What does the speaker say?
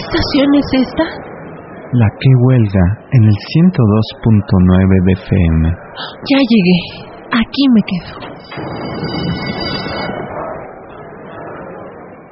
estación es esta? La que huelga en el 102.9 de FM. Ya llegué. Aquí me quedo.